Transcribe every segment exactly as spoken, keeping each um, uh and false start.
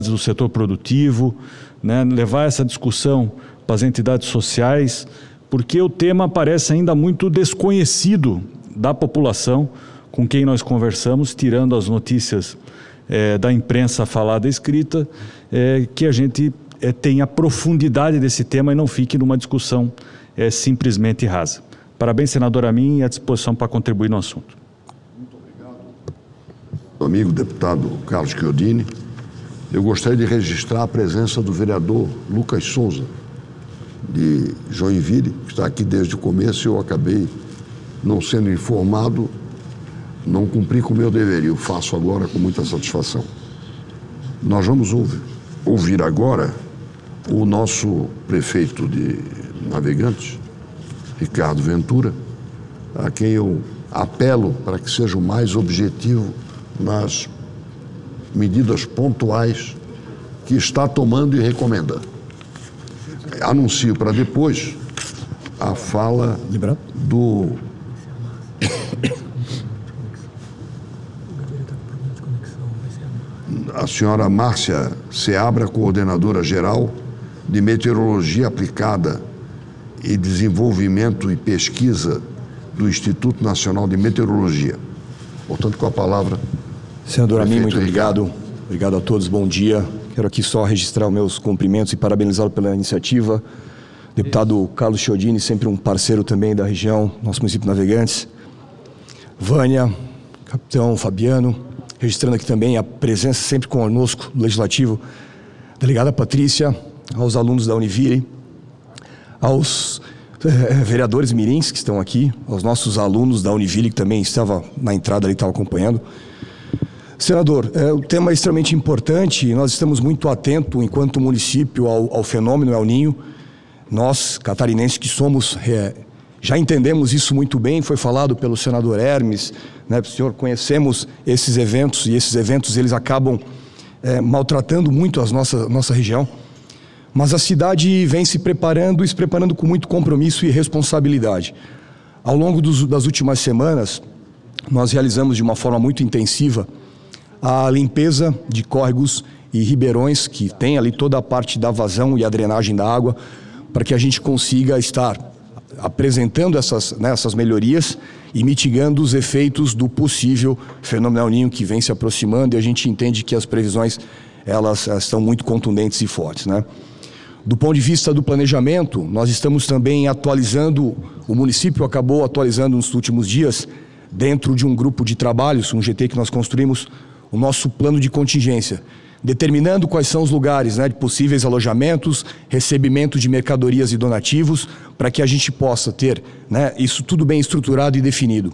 do setor produtivo, né, levar essa discussão para as entidades sociais, porque o tema parece ainda muito desconhecido da população com quem nós conversamos, tirando as notícias é, da imprensa falada e escrita, é, que a gente é, tenha profundidade desse tema e não fique numa discussão é, simplesmente rasa. Parabéns, senador Amin, e à disposição para contribuir no assunto. Muito obrigado. Amigo deputado Carlos Chiodini, eu gostaria de registrar a presença do vereador Lucas Souza, de Joinville, que está aqui desde o começo. Eu acabei não sendo informado, não cumpri com o meu dever, e eu faço agora com muita satisfação. Nós vamos ouvir, ouvir agora o nosso prefeito de Navegantes, Ricardo Ventura, a quem eu apelo para que seja o mais objetivo nas medidas pontuais que está tomando e recomendando. Anuncio para depois a fala do a senhora Márcia Seabra, coordenadora geral de Meteorologia Aplicada e Desenvolvimento e Pesquisa do Instituto Nacional de Meteorologia. Portanto, com a palavra... Senador Amin, muito obrigado. Obrigado a todos, bom dia. Quero aqui só registrar os meus cumprimentos e parabenizá-lo pela iniciativa. Deputado Carlos Chiodini, sempre um parceiro também da região, nosso município de Navegantes. Vânia, capitão Fabiano, registrando aqui também a presença sempre conosco do Legislativo, delegada Patrícia, aos alunos da Univille, aos eh, vereadores mirins que estão aqui, aos nossos alunos da Univille, que também estava na entrada ali, estava acompanhando. Senador, é, o tema é extremamente importante e nós estamos muito atentos, enquanto município, ao, ao fenômeno El Niño. Nós, catarinenses que somos, é, já entendemos isso muito bem, foi falado pelo senador Hermes, né, senhor, conhecemos esses eventos e esses eventos eles acabam é, maltratando muito a nossa, nossa região. Mas a cidade vem se preparando e se preparando com muito compromisso e responsabilidade. Ao longo dos, das últimas semanas, nós realizamos de uma forma muito intensiva a limpeza de córregos e ribeirões, que tem ali toda a parte da vazão e a drenagem da água, para que a gente consiga estar apresentando essas, né, essas melhorias e mitigando os efeitos do possível fenômeno El Niño que vem se aproximando, e a gente entende que as previsões elas, elas estão muito contundentes e fortes, né? Do ponto de vista do planejamento, nós estamos também atualizando, o município acabou atualizando nos últimos dias, dentro de um grupo de trabalhos, um G T que nós construímos, o nosso plano de contingência, determinando quais são os lugares, né, de possíveis alojamentos, recebimento de mercadorias e donativos, para que a gente possa ter, né, isso tudo bem estruturado e definido.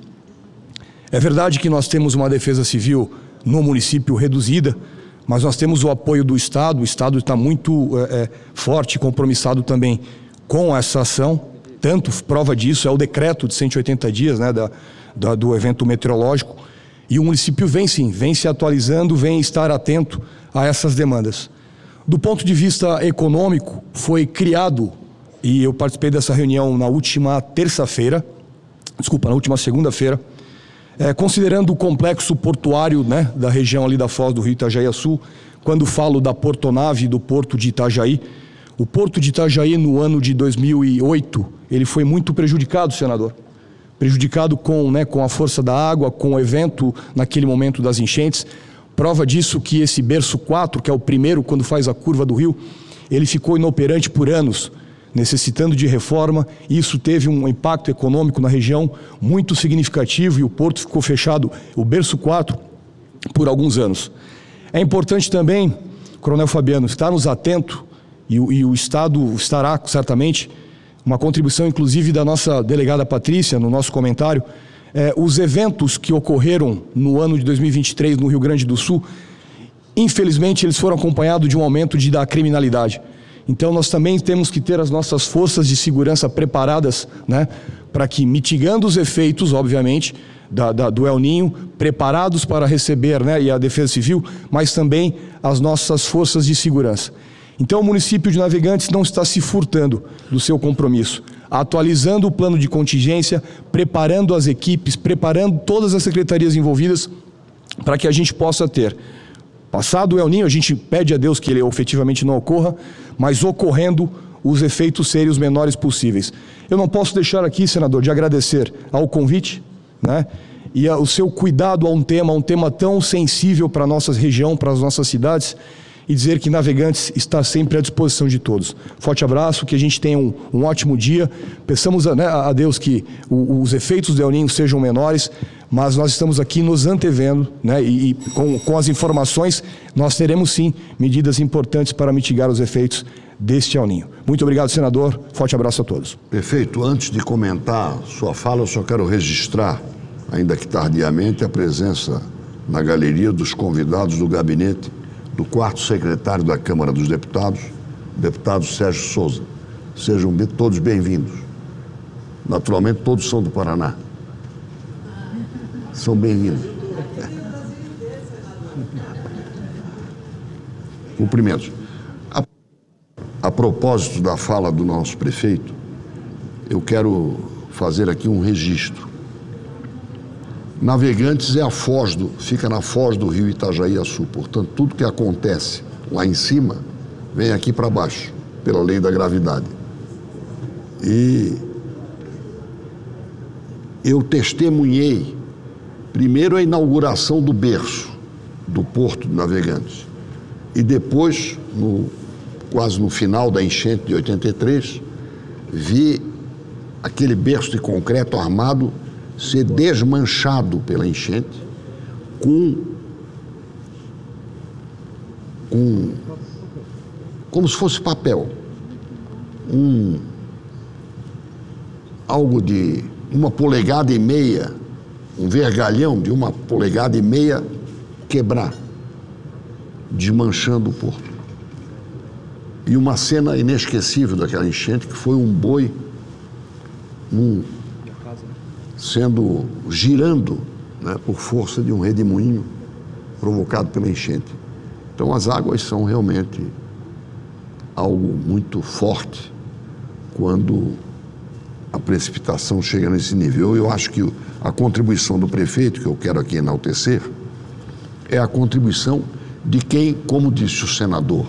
É verdade que nós temos uma defesa civil no município reduzida, mas nós temos o apoio do Estado, o Estado está muito é, é, forte e compromissado também com essa ação, tanto prova disso é o decreto de cento e oitenta dias, né, da, da, do evento meteorológico, e o município vem sim, vem se atualizando, vem estar atento a essas demandas. Do ponto de vista econômico, foi criado, e eu participei dessa reunião na última terça-feira, desculpa, na última segunda-feira, é, considerando o complexo portuário, né, da região ali da Foz do Rio Itajaí-Açu, quando falo da portonave do Porto de Itajaí, o Porto de Itajaí no ano de dois mil e oito, ele foi muito prejudicado, senador. Prejudicado com, né, com a força da água, com o evento naquele momento das enchentes. Prova disso que esse berço quatro, que é o primeiro quando faz a curva do rio, ele ficou inoperante por anos, necessitando de reforma, e isso teve um impacto econômico na região muito significativo, e o porto ficou fechado, o berço quatro, por alguns anos. É importante também, Coronel Fabiano, estarmos atentos, e o, e o Estado estará certamente, uma contribuição inclusive da nossa delegada Patrícia, no nosso comentário, é, os eventos que ocorreram no ano de dois mil e vinte e três no Rio Grande do Sul, infelizmente eles foram acompanhados de um aumento de, da criminalidade. Então nós também temos que ter as nossas forças de segurança preparadas, né, para que, mitigando os efeitos, obviamente, da, da, do El Niño, preparados para receber, né, e a Defesa Civil, mas também as nossas forças de segurança. Então o município de Navegantes não está se furtando do seu compromisso, atualizando o plano de contingência, preparando as equipes, preparando todas as secretarias envolvidas para que a gente possa ter Passado o El Niño, a gente pede a Deus que ele efetivamente não ocorra, mas ocorrendo, os efeitos serem os menores possíveis. Eu não posso deixar aqui, senador, de agradecer ao convite, né, e ao seu cuidado a um tema, um tema tão sensível para a nossa região, para as nossas cidades, e dizer que Navegantes está sempre à disposição de todos. Forte abraço, que a gente tenha um, um ótimo dia. Peçamos a, né, a Deus que o, os efeitos do El Niño sejam menores, mas nós estamos aqui nos antevendo, né, e, e com, com as informações, nós teremos sim medidas importantes para mitigar os efeitos deste El Niño. Muito obrigado, senador. Forte abraço a todos. Perfeito. Antes de comentar sua fala, eu só quero registrar, ainda que tardiamente, a presença na galeria dos convidados do gabinete do quarto secretário da Câmara dos Deputados, o deputado Sérgio Souza. Sejam todos bem-vindos. Naturalmente, todos são do Paraná. São bem-vindos. Cumprimentos. A, a propósito da fala do nosso prefeito, eu quero fazer aqui um registro. Navegantes é a foz do, fica na foz do rio Itajaí-Açu, portanto, tudo que acontece lá em cima vem aqui para baixo, pela lei da gravidade. E eu testemunhei primeiro a inauguração do berço do Porto de Navegantes e depois, no, quase no final da enchente de oitenta e três, vi aquele berço de concreto armado ser desmanchado pela enchente com, com como se fosse papel, um, algo de uma polegada e meia, um vergalhão de uma polegada e meia quebrar, desmanchando o porto. E uma cena inesquecível daquela enchente, que foi um boi um, sendo, girando, né, por força de um redemoinho provocado pela enchente. Então as águas são realmente algo muito forte quando a precipitação chega nesse nível. Eu acho que a contribuição do prefeito, que eu quero aqui enaltecer, é a contribuição de quem, como disse o senador,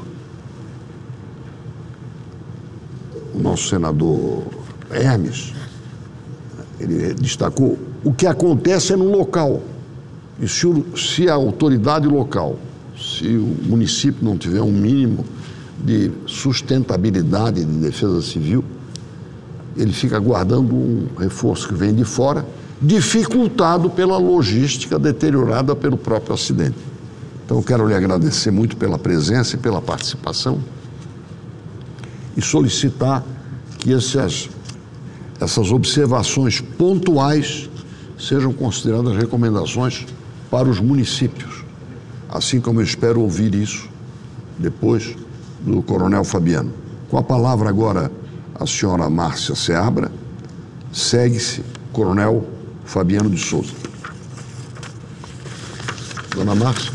o nosso senador Hermes, ele destacou, o que acontece é no local. E se, o, se a autoridade local, se o município não tiver um mínimo de sustentabilidade de defesa civil, ele fica aguardando um reforço que vem de fora, dificultado pela logística deteriorada pelo próprio acidente. Então, eu quero lhe agradecer muito pela presença e pela participação e solicitar que essas, essas observações pontuais sejam consideradas recomendações para os municípios, assim como eu espero ouvir isso depois do Coronel Fabiano. Com a palavra agora a senhora Márcia Seabra, segue-se Coronel Fabiano de Souza. Dona Márcia.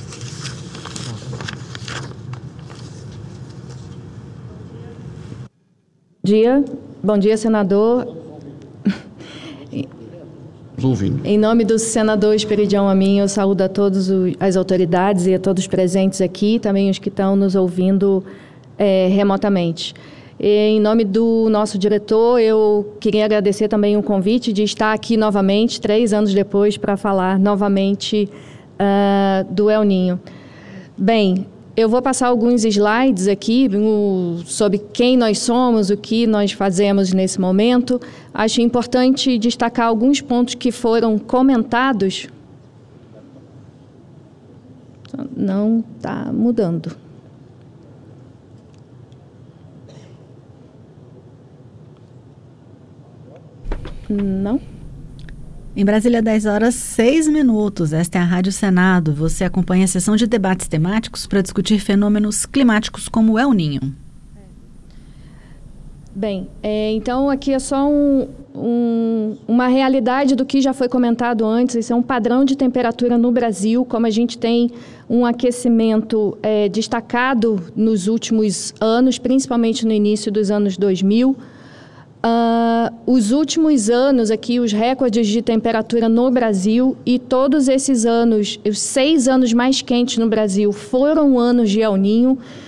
Bom dia, bom dia, senador. Ouvindo. Em nome do senador Esperidião Amin, eu saúdo a todas as autoridades e a todos presentes aqui, também os que estão nos ouvindo é, remotamente. E, em nome do nosso diretor, eu queria agradecer também o convite de estar aqui novamente, três anos depois, para falar novamente uh, do El Niño. Bem, eu vou passar alguns slides aqui um, sobre quem nós somos, o que nós fazemos nesse momento. Acho importante destacar alguns pontos que foram comentados. Não está mudando. Não? Em Brasília, dez horas, seis minutos. Esta é a Rádio Senado. Você acompanha a sessão de debates temáticos para discutir fenômenos climáticos como o El Niño. Bem, é, então aqui é só um, um, uma realidade do que já foi comentado antes. Isso é um padrão de temperatura no Brasil, como a gente tem um aquecimento é, destacado nos últimos anos, principalmente no início dos anos dois mil. Uh, os últimos anos aqui, os recordes de temperatura no Brasil, e todos esses anos, os seis anos mais quentes no Brasil, foram anos de El Niño.